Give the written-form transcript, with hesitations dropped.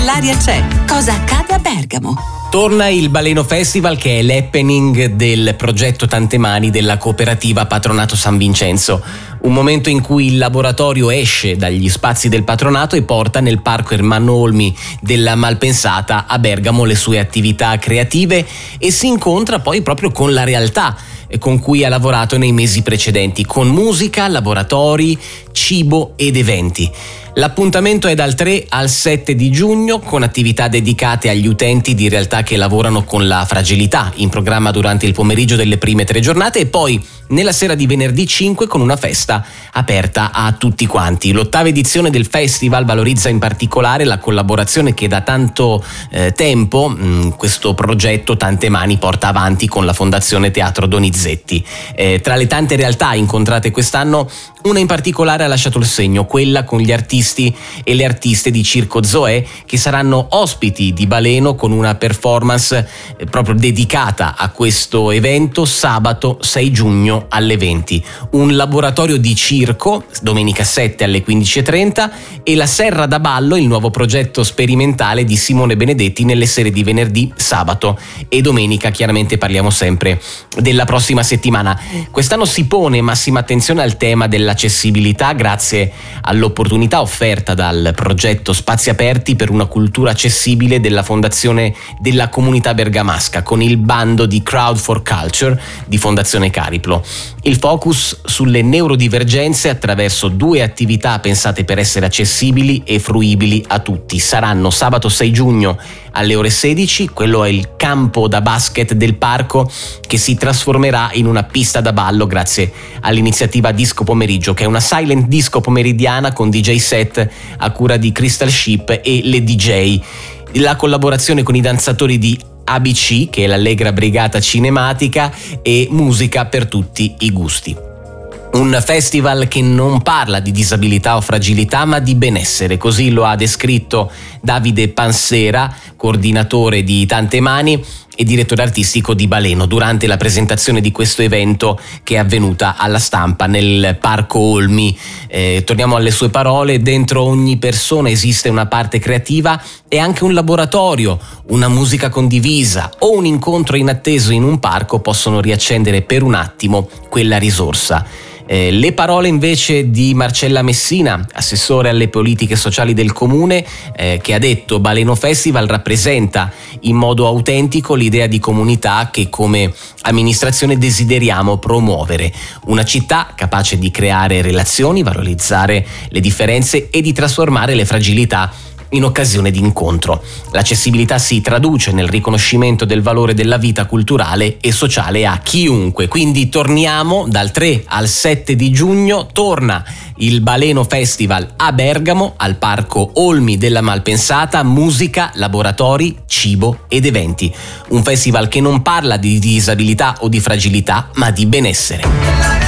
nell'aria c'è. Cosa accade a Bergamo? Torna il Baleno Festival, che è l'happening del progetto Tante Mani della cooperativa Patronato San Vincenzo. Un momento in cui il laboratorio esce dagli spazi del patronato e porta nel parco Ermanno Olmi della Malpensata a Bergamo le sue attività creative e si incontra poi proprio con la realtà con cui ha lavorato nei mesi precedenti, con musica, laboratori, cibo ed eventi. L'appuntamento è dal 3 al 7 di giugno con attività dedicate agli utenti di realtà che lavorano con la fragilità, in programma durante il pomeriggio delle prime 3 giornate e poi nella sera di venerdì 5 con una festa aperta a tutti quanti. L'8ª edizione del festival valorizza in particolare la collaborazione che da tanto tempo questo progetto Tante Mani porta avanti con la Fondazione Teatro Donizetti. Tra le tante realtà incontrate quest'anno, una in particolare ha lasciato il segno, quella con gli artisti e le artiste di Circo Zoé, che saranno ospiti di Baleno con una performance proprio dedicata a questo evento sabato 6 giugno alle 20. Un laboratorio di circo domenica 7 alle 15:30 e la Serra da Ballo, il nuovo progetto sperimentale di Simone Benedetti nelle sere di venerdì, sabato e domenica. Chiaramente parliamo sempre della prossima settimana. Quest'anno si pone massima attenzione al tema dell'accessibilità grazie all'opportunità offerta dal progetto Spazi Aperti per una cultura accessibile della Fondazione della Comunità Bergamasca con il bando di Crowd for Culture di Fondazione Cariplo. Il focus sulle neurodivergenze attraverso 2 attività pensate per essere accessibili e fruibili a tutti. Saranno sabato 6 giugno alle ore 16, quello è il campo da basket del parco che si trasformerà in una pista da ballo grazie all'iniziativa Disco Pomeriggio, che è una silent disco pomeridiana con DJ set a cura di Crystal Ship e le DJ. La collaborazione con i danzatori di ABC, che è l'Allegra Brigata Cinematica, e musica per tutti i gusti. Un festival che non parla di disabilità o fragilità, ma di benessere, così lo ha descritto Davide Pansera, coordinatore di Tante Mani e direttore artistico di Baleno, durante la presentazione di questo evento che è avvenuta alla stampa nel Parco Olmi. Torniamo alle sue parole: dentro ogni persona esiste una parte creativa e anche un laboratorio, una musica condivisa o un incontro inatteso in un parco possono riaccendere per un attimo quella risorsa. Le parole invece di Marcella Messina, assessore alle politiche sociali del comune, che ha detto: Baleno Festival rappresenta in modo autentico l'idea di comunità che come amministrazione desideriamo promuovere, una città capace di creare relazioni, valorizzare le differenze e di trasformare le fragilità in occasione di incontro. L'accessibilità si traduce nel riconoscimento del valore della vita culturale e sociale a chiunque. Quindi torniamo dal 3 al 7 di giugno, torna il Baleno Festival a Bergamo, al Parco Olmi della Malpensata, musica, laboratori, cibo ed eventi. Un festival che non parla di disabilità o di fragilità, ma di benessere.